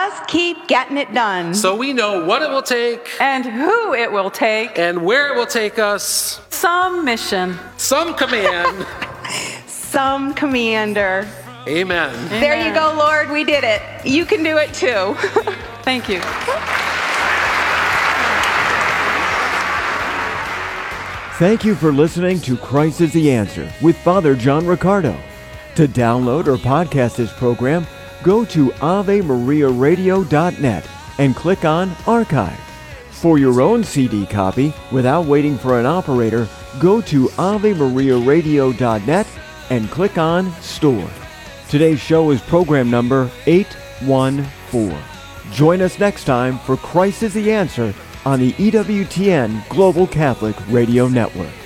just keep getting it done. So we know what it will take and who it will take and where it will take us. Some mission. Some command. Some commander. Amen. There you go, Lord. We did it. You can do it too. Thank you. Thank you for listening to Christ is the Answer with Father John Riccardo. To download or podcast this program, go to AveMariaRadio.net and click on Archive. For your own CD copy, without waiting for an operator, go to AveMariaRadio.net and click on Store. Today's show is program number 814. Join us next time for Christ is the Answer on the EWTN Global Catholic Radio Network.